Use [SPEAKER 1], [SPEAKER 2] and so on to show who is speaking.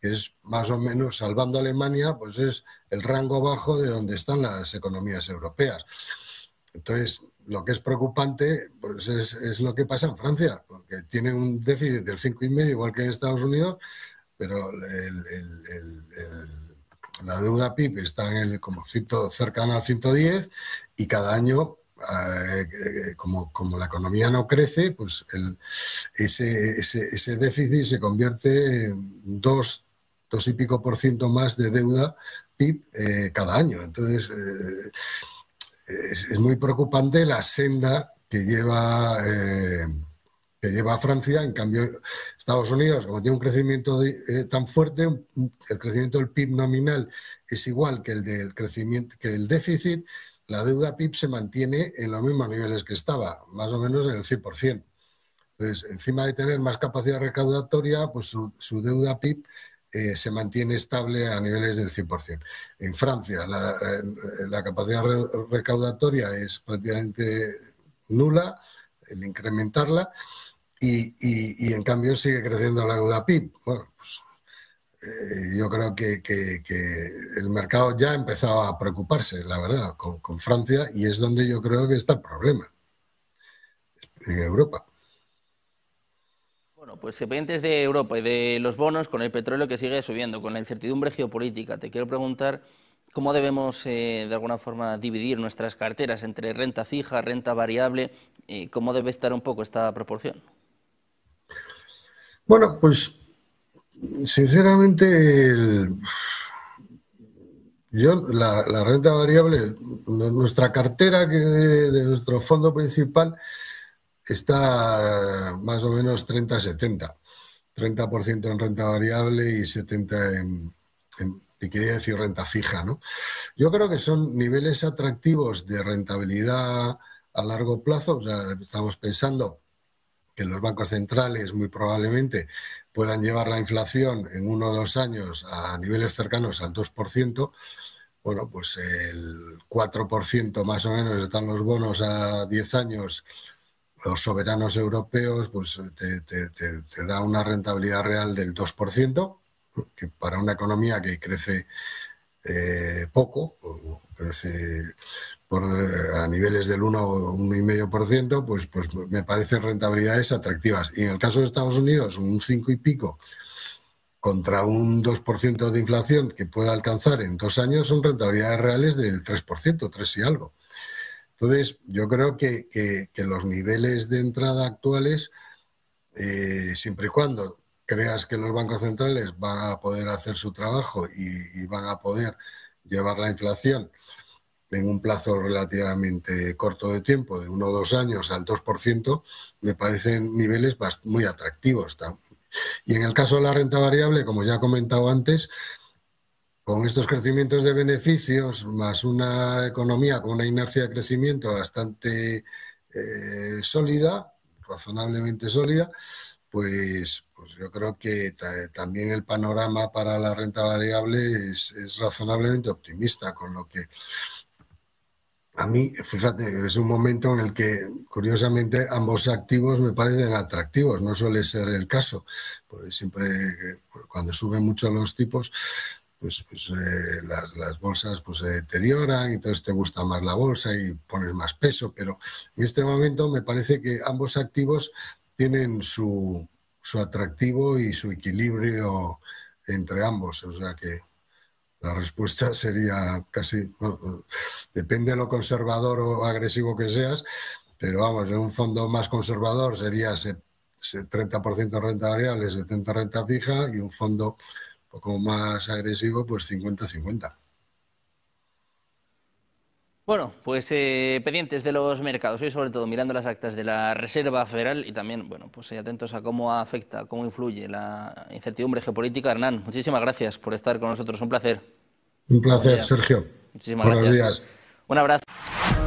[SPEAKER 1] que es más o menos, salvando a Alemania, pues es el rango bajo de donde están las economías europeas. Entonces, lo que es preocupante pues es lo que pasa en Francia, porque tiene un déficit del 5,5, igual que en Estados Unidos, pero la deuda PIB está como cercana al 110 y cada año, como la economía no crece, pues ese déficit se convierte en 2 y pico% más de deuda PIB cada año. Entonces, es muy preocupante la senda que lleva Francia. En cambio, Estados Unidos, como tiene un crecimiento tan fuerte, el crecimiento del PIB nominal es igual que el del crecimiento, que el déficit, la deuda PIB se mantiene en los mismos niveles que estaba, más o menos en el 100%. Entonces, encima de tener más capacidad recaudatoria, pues su deuda PIB se mantiene estable a niveles del 100%. En Francia, la capacidad recaudatoria es prácticamente nula, el incrementarla, y en cambio sigue creciendo la deuda PIB. Bueno, pues yo creo que el mercado ya ha empezado a preocuparse, la verdad, con Francia, y es donde yo creo que está el problema, en Europa.
[SPEAKER 2] Bueno, pues pendientes de Europa y de los bonos, con el petróleo que sigue subiendo, con la incertidumbre geopolítica, te quiero preguntar cómo debemos, de alguna forma, dividir nuestras carteras entre renta fija, renta variable, cómo debe estar un poco esta proporción.
[SPEAKER 1] Bueno, pues sinceramente la renta variable, nuestra cartera de nuestro fondo principal está más o menos 30-70. 30% en renta variable y 70% en liquidez y renta fija, ¿no? Yo creo que son niveles atractivos de rentabilidad a largo plazo. O sea, estamos pensando que los bancos centrales muy probablemente puedan llevar la inflación en 1 o 2 años a niveles cercanos al 2%. Bueno, pues el 4% más o menos están los bonos a 10 años. Los soberanos europeos, pues te da una rentabilidad real del 2%, que para una economía que crece poco, crece a niveles del 1 o 1,5%, pues me parecen rentabilidades atractivas. Y en el caso de Estados Unidos, un 5 y pico contra un 2% de inflación que pueda alcanzar en 2 años, son rentabilidades reales del 3%, 3 y algo. Entonces, yo creo que los niveles de entrada actuales, siempre y cuando creas que los bancos centrales van a poder hacer su trabajo y van a poder llevar la inflación en un plazo relativamente corto de tiempo, de 1 o 2 años al 2%, me parecen niveles muy atractivos. Y en el caso de la renta variable, como ya he comentado antes, con estos crecimientos de beneficios, más una economía con una inercia de crecimiento bastante sólida, razonablemente sólida, pues yo creo que también el panorama para la renta variable es razonablemente optimista, con lo que a mí, fíjate, es un momento en el que, curiosamente, ambos activos me parecen atractivos. No suele ser el caso, pues siempre cuando suben mucho los tipos, pues las bolsas pues se deterioran, y entonces te gusta más la bolsa y pones más peso, pero en este momento me parece que ambos activos tienen su atractivo y su equilibrio entre ambos, o sea que la respuesta sería casi, depende de lo conservador o agresivo que seas, pero vamos, en un fondo más conservador sería 30% renta variable, 70% renta fija, y un fondo un poco más agresivo, pues 50-50.
[SPEAKER 2] Bueno, pues pendientes de los mercados y sobre todo mirando las actas de la Reserva Federal y también, bueno, pues atentos a cómo afecta, cómo influye la incertidumbre geopolítica. Hernán, muchísimas gracias por estar con nosotros, un placer.
[SPEAKER 1] Un
[SPEAKER 2] Buen
[SPEAKER 1] placer,
[SPEAKER 2] día.
[SPEAKER 1] Sergio.
[SPEAKER 2] Muchísimas
[SPEAKER 1] Buenos
[SPEAKER 2] gracias.
[SPEAKER 1] días.
[SPEAKER 2] Un abrazo.